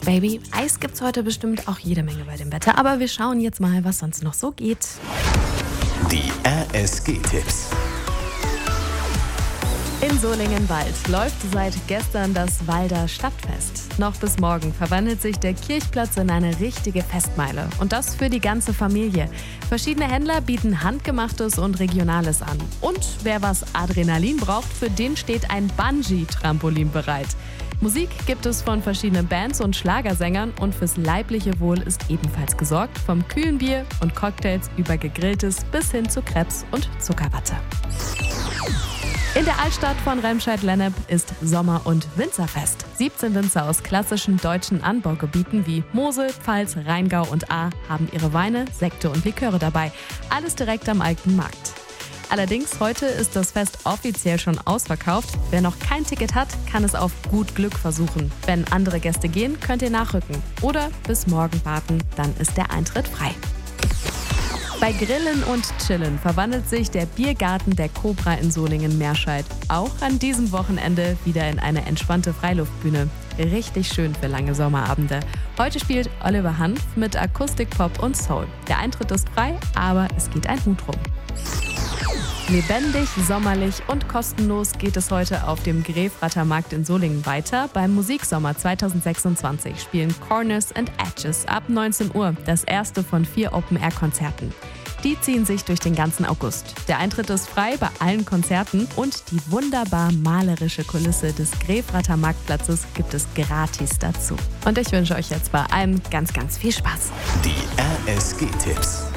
Baby. Eis gibt's heute bestimmt auch jede Menge bei dem Wetter, aber wir schauen jetzt mal, was sonst noch so geht. Die RSG-Tipps. In Solingen-Wald läuft seit gestern das Walder Stadtfest. Noch bis morgen verwandelt sich der Kirchplatz in eine richtige Festmeile. Und das für die ganze Familie. Verschiedene Händler bieten Handgemachtes und Regionales an. Und wer was Adrenalin braucht, für den steht ein Bungee-Trampolin bereit. Musik gibt es von verschiedenen Bands und Schlagersängern und fürs leibliche Wohl ist ebenfalls gesorgt, vom kühlen Bier und Cocktails über Gegrilltes bis hin zu Crepes und Zuckerwatte. In der Altstadt von Remscheid-Lennep ist Sommer- und Winzerfest. 17 Winzer aus klassischen deutschen Anbaugebieten wie Mosel, Pfalz, Rheingau und Ahr haben ihre Weine, Sekte und Liköre dabei. Alles direkt am alten Markt. Allerdings heute ist das Fest offiziell schon ausverkauft. Wer noch kein Ticket hat, kann es auf gut Glück versuchen. Wenn andere Gäste gehen, könnt ihr nachrücken. Oder bis morgen warten, dann ist der Eintritt frei. Bei Grillen und Chillen verwandelt sich der Biergarten der Cobra in Solingen-Meerscheid auch an diesem Wochenende wieder in eine entspannte Freiluftbühne. Richtig schön für lange Sommerabende. Heute spielt Oliver Hanf mit Akustik, Pop und Soul. Der Eintritt ist frei, aber es geht ein Hut rum. Lebendig, sommerlich und kostenlos geht es heute auf dem Grefrater Markt in Solingen weiter. Beim Musiksommer 2026 spielen Corners and Edges ab 19 Uhr, das erste von 4 Open-Air-Konzerten. Die ziehen sich durch den ganzen August. Der Eintritt ist frei bei allen Konzerten und die wunderbar malerische Kulisse des Grefrater Marktplatzes gibt es gratis dazu. Und ich wünsche euch jetzt bei allem ganz, ganz viel Spaß. Die RSG-Tipps.